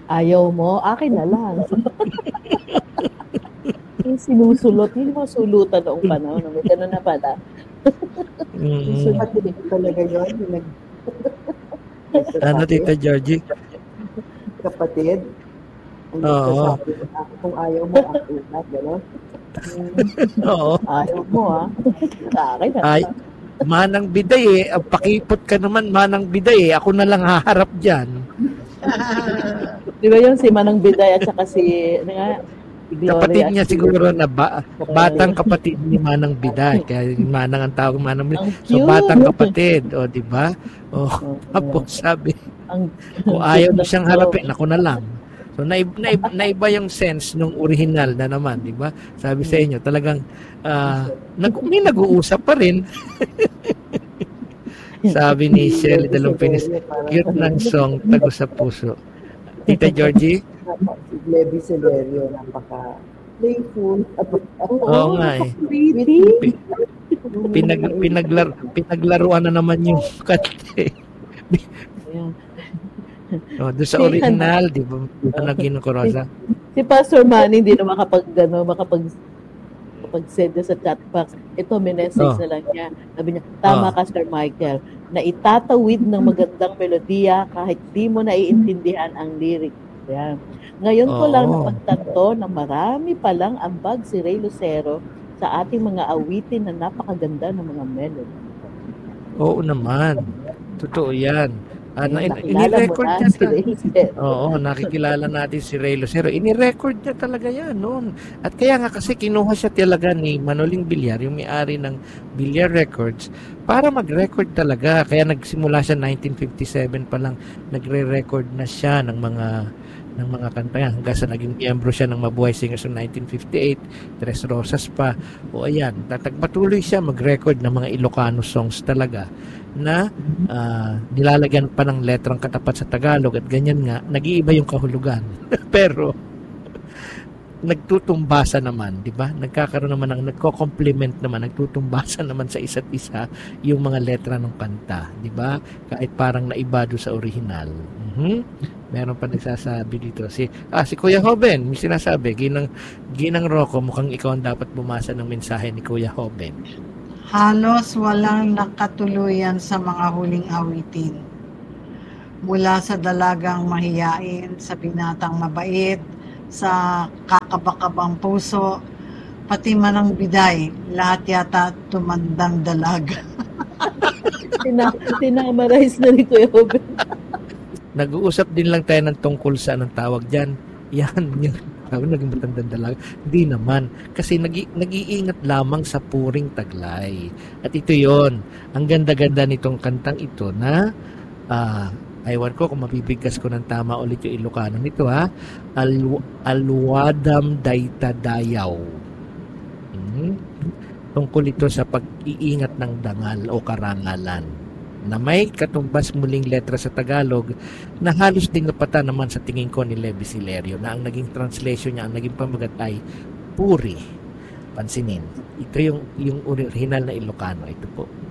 Ayaw mo, akin na lang. Yung sinusulot, yung mga sulutan noong panahon. May gano'n na pala. Mm. Kapatid talaga yun. Ano, Tita Georgie? Kapatid. Ang Oo. nagsasabi kung ayaw mo, ako na. Gano'n. Oo. Ayaw mo, ha? Akin na Ay, lang. manang biday eh. Pakipot ka naman, manang biday eh. Ako na lang haharap dyan. Di ba yun si Manang Biday at saka si, ano nga, si Gloria. Kapatid niya si- siguro na batang kapatid ni Manang Biday. Kaya yung Manang ang tawag Manang Biday. Ang So, cute. batang kapatid. O, di ba? O, Oo. tapos sabi, Ang kung ayaw mo siyang harapin, ako na lang. So, naiba yung sense nung original na naman, di ba? Sabi sa inyo, talagang may nag-uusap pa rin. Sabi ni Shelly Dalumpinis, cute ng song, Tago sa Puso. Tita Georgie? Si Levi Celerio, napaka-playful. Oo nga eh. pretty. Pinaglaruan na naman yung kante. Ayan. Doon sa original, di ba? Naging Corosa. Si Pastor Manny hindi na makapag-send niya sa chat box. Ito, may message na lang niya. Sabi niya, tama ka, Sir Michael, na itatawid ng magandang melodiya kahit di mo naiintindihan ang lyrics. Yan. Ngayon ko lang napagtanto na marami palang ambag si Ray Lucero sa ating mga awitin na napakaganda ng mga melody. Oo naman. Totoo yan. Nakilala mo Ini-record na niya. si Ray Lucero. Oo, nakikilala natin si Ray Lucero. Ini-record niya talaga yan noon. At kaya nga kasi kinuha siya talaga ni Manoling Villar, yung may-ari ng Villar Records, para mag-record talaga. Kaya nagsimula siya 1957 pa lang, nagre-record na siya ng mga kanta yan. Hanggang sa naging miyembro siya ng Mabuhay Singers noong 1958, Tres Rosas pa. O ayan, patuloy siya mag-record ng mga Ilocano songs talaga na nilalagyan pa ng letrang katapat sa Tagalog at ganyan nga, nag-iiba yung kahulugan. Pero nagtutumbasa naman, di ba? Nagkakaroon naman nagko-complement naman, nagtutumbasa naman sa isa't isa yung mga letra ng kanta, di ba? Kahit parang naiba doon sa original. Meron pa nagsasabi dito si Kuya Hoben, may sinasabi, Ginang Rocco, mukhang ikaw ang dapat bumasa ng mensahe ni Kuya Hoben. Halos walang nakatuluyan sa mga huling awitin. Mula sa dalagang mahiyain, sa binatang mabait, sa kakabakabang puso, pati Manang Biday, lahat yata tumandang dalaga. Tinamarize na ni Kuya Hoben. Nag-uusap din lang tayo ng tungkol sa anong tawag dyan. Yan. Sabi, naging matandang dalaga. Hindi naman. Kasi nag-iingat lamang sa puring taglay. At ito yon. Ang ganda-ganda nitong kantang ito na aywan ko kung mabibigkas ko ng tama ulit yung Ilocano nito ha. Alwadam Dayta Dayaw. Tungkol ito sa pag-iingat ng dangal o karangalan na may katumbas muling letra sa Tagalog na halos din napata naman sa tingin ko ni Levi Celerio na ang naging translation niya, ang naging pamagat ay puri. Pansinin. Ito yung original na Ilocano. Ito po.